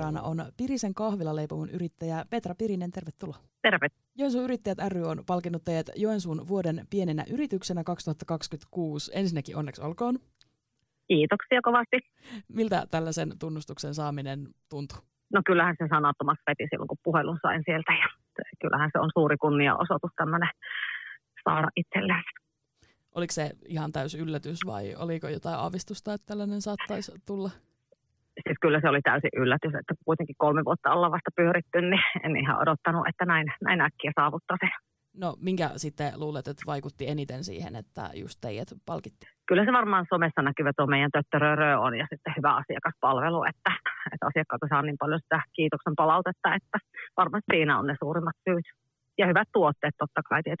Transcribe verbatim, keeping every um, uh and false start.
vieraana on Pirisen kahvilaleipomon yrittäjä Petra Pirinen. Tervetuloa. Terve. Joensuun Yrittäjät ry on palkinnut teidät Joensuun vuoden pienenä yrityksenä kaksituhattakaksikymmentäkuusi. Ensinnäkin onneksi olkoon. Kiitoksia kovasti. Miltä tällaisen tunnustuksen saaminen tuntuu? No kyllähän se sanattomasti veti silloin, kun puhelun sain sieltä. Ja kyllähän se on suuri kunniaosoitus tämmöinen saada itselleen. Oliko se ihan täysi yllätys vai oliko jotain aavistusta, että tällainen saattaisi tulla? Siis kyllä se oli täysin yllätys, että kuitenkin kolme vuotta ollaan vasta pyöritty, niin en ihan odottanut, että näin, näin äkkiä saavuttaa se. No minkä sitten luulet, että vaikutti eniten siihen, että just teidät palkittiin? Kyllä se varmaan somessa näkyvä tuo meidän töttöröörö on ja sitten hyvä asiakaspalvelu, että, että asiakkaat saa niin paljon sitä kiitoksen palautetta, että varmasti siinä on ne suurimmat syyt. Ja hyvät tuotteet totta kai tietysti.